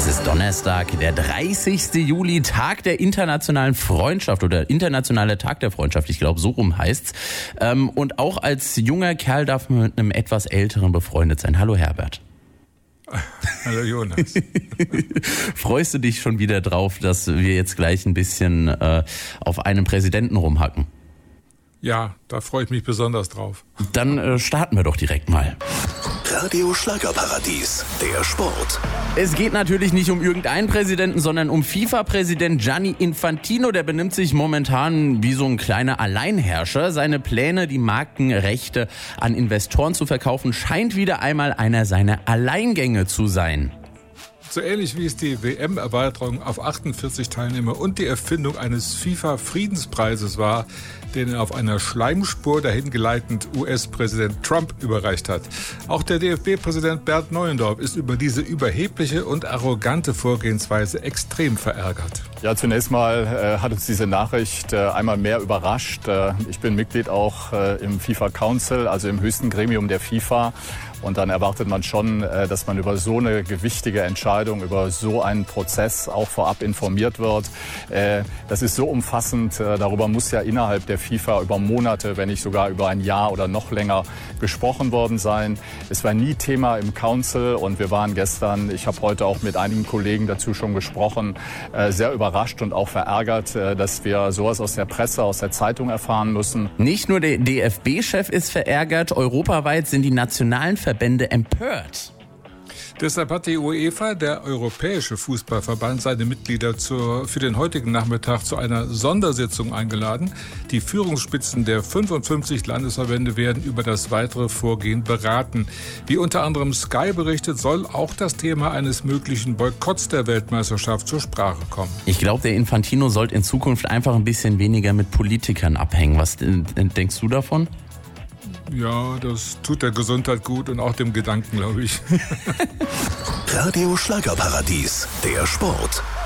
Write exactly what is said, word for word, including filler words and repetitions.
Es ist Donnerstag, der dreißigste Juli, Tag der internationalen Freundschaft oder internationaler Tag der Freundschaft, ich glaube, so rum heißt's. Und auch als junger Kerl darf man mit einem etwas älteren befreundet sein. Hallo Herbert. Hallo Jonas. Freust du dich schon wieder drauf, dass wir jetzt gleich ein bisschen äh, auf einen Präsidenten rumhacken? Ja, da freue ich mich besonders drauf. Dann äh, starten wir doch direkt mal. Radio Schlagerparadies, der Sport. Es geht natürlich nicht um irgendeinen Präsidenten, sondern um FIFA-Präsident Gianni Infantino. Der benimmt sich momentan wie so ein kleiner Alleinherrscher. Seine Pläne, die Markenrechte an Investoren zu verkaufen, scheint wieder einmal einer seiner Alleingänge zu sein. So ähnlich wie es die W M-Erweiterung auf achtundvierzig Teilnehmer und die Erfindung eines FIFA-Friedenspreises war, den er auf einer Schleimspur dahin geleitend U S-Präsident Trump überreicht hat. Auch der D F B-Präsident Bernd Neuendorf ist über diese überhebliche und arrogante Vorgehensweise extrem verärgert. Ja, zunächst mal äh, hat uns diese Nachricht äh, einmal mehr überrascht. Äh, ich bin Mitglied auch äh, im FIFA Council, also im höchsten Gremium der FIFA. Und dann erwartet man schon, äh, dass man über so eine gewichtige Entscheidung, über so einen Prozess auch vorab informiert wird. Äh, das ist so umfassend. Äh, darüber muss ja innerhalb der FIFA über Monate, wenn nicht sogar über ein Jahr oder noch länger gesprochen worden sein. Es war nie Thema im Council und wir waren gestern, ich habe heute auch mit einigen Kollegen dazu schon gesprochen, äh, sehr überrascht und auch verärgert, äh, dass wir sowas aus der Presse, aus der Zeitung erfahren müssen. Nicht nur der D F B-Chef ist verärgert, europaweit sind die nationalen Verbände empört. Deshalb hat die UEFA, der Europäische Fußballverband, seine Mitglieder zur, für den heutigen Nachmittag zu einer Sondersitzung eingeladen. Die Führungsspitzen der fünfundfünfzig Landesverbände werden über das weitere Vorgehen beraten. Wie unter anderem Sky berichtet, soll auch das Thema eines möglichen Boykotts der Weltmeisterschaft zur Sprache kommen. Ich glaube, der Infantino sollte in Zukunft einfach ein bisschen weniger mit Politikern abhängen. Was denkst du davon? Ja, das tut der Gesundheit gut und auch dem Gedanken, glaube ich. Radio Schlagerparadies, der Sport.